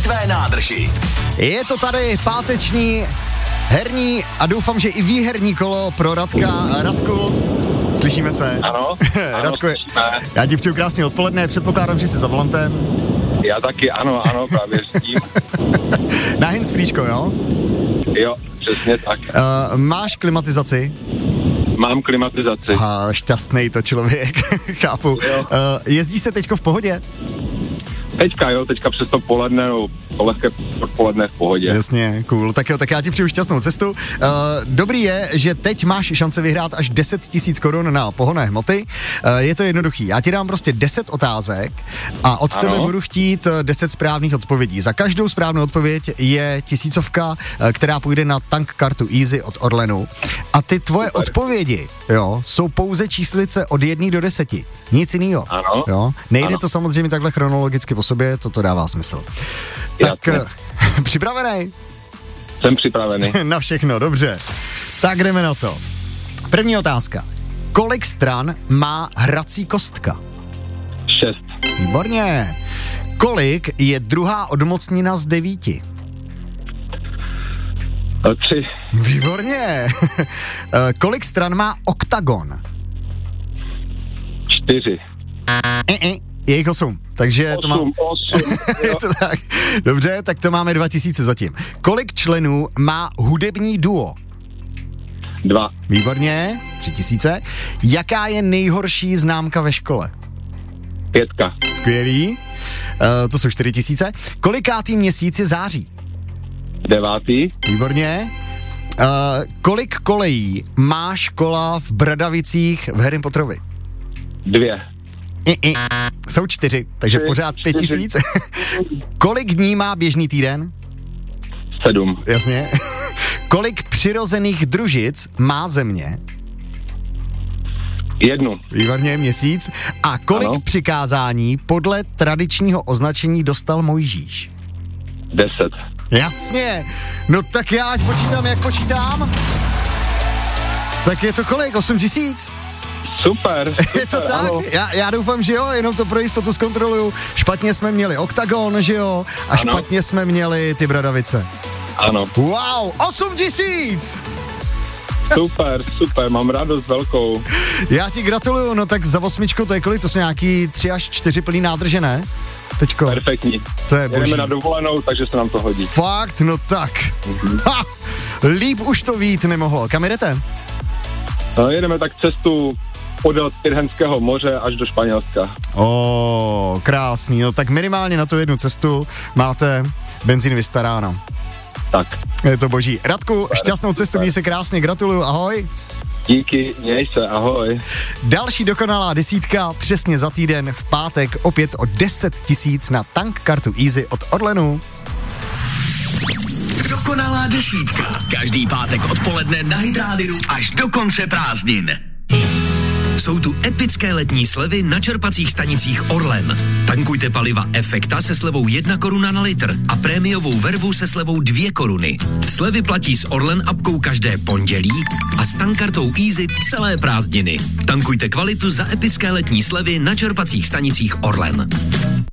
své nádrži. Je to tady páteční, herní a doufám, že i výherní kolo pro Radku. Slyšíme se? Ano, Radko, já ti přeju krásný odpoledne, předpokládám, že jsi za volantem. Já taky, ano, právě s tím. Na handsfreečko, jo? Jo, přesně tak. Máš klimatizaci? Mám klimatizaci. Šťastnej to člověk, chápu. Jezdí se teďko v pohodě? Teďka přes to poledne, to lehké odpoledne v pohodě. Jasně, cool. Tak jo, tak já ti přeju šťastnou cestu. Dobrý je, že teď máš šance vyhrát až 10 000 korun na pohonné hmoty. Je to jednoduchý. Já ti dám prostě 10 otázek a od tebe budu chtít 10 správných odpovědí. Za každou správnou odpověď je 1000, která půjde na tank kartu Easy od Orlenu. A ty tvoje odpovědi, jo, jsou pouze číslice od 1 do 10. Nic jinýho. Ano. Jo? Nejde to samozřejmě takhle chronologicky po sobě, toto dává smysl. Tak připravený? Jsem připravený. Na všechno, dobře. Tak jdeme na to. První otázka. Kolik stran má hrací kostka? 6. Výborně. Kolik je druhá odmocnina z 9? 3. Výborně. Kolik stran má oktagon? 4. Je jich 8, takže 8. Je to tak. Dobře, tak to máme 2000 zatím. Kolik členů má hudební duo? 2. Výborně, 3000. Jaká je nejhorší známka ve škole? 5. Skvělý. To jsou 4000. Kolikátý měsíc je září? 9. Výborně. Kolik kolejí má škola v Bradavicích v Harry Potterovi? 2. Jsou 4, takže pořád 5000. Kolik dní má běžný týden? 7. Jasně. Kolik přirozených družic má Země? 1. Výborně, měsíc. A kolik přikázání podle tradičního označení dostal Mojžíš? 10. Jasně. No tak já ať počítám, jak počítám. Tak je to kolik? 8000? Super. Je to tak? Já doufám, že jo, jenom to pro jistotu zkontroluju. Špatně jsme měli oktagon, že jo? A špatně jsme měli ty Bradavice. Ano. Wow, 8000! Super, mám radost velkou. Já ti gratuluju, no tak za 8 to je kolik? To jsou nějaký 3 až 4 plný nádrže, ne? Teďko. Perfektní. To je boží. Jdeme na dovolenou, takže se nám to hodí. Fakt? No tak. Ha! Líp už to vít nemohlo. Kam jdete? Jedeme tak cestu podél Tyrhenského moře až do Španělska. Krásný. No tak minimálně na tu jednu cestu máte benzín vystaráno. Tak. Je to boží. Radku, šťastnou cestu, měj se krásně, gratuluju, ahoj. Díky, měj se, ahoj. Další dokonalá desítka přesně za týden v pátek opět o 10 000 na tank kartu Easy od Orlenu. Dokonalá desítka. Každý pátek odpoledne na Hit Radio až do konce prázdnin. Jsou tu epické letní slevy na čerpacích stanicích Orlen. Tankujte paliva Efekta se slevou 1 koruna na litr a prémiovou vervu se slevou 2 koruny. Slevy platí s Orlen appkou každé pondělí a s tankkartou Easy celé prázdniny. Tankujte kvalitu za epické letní slevy na čerpacích stanicích Orlen.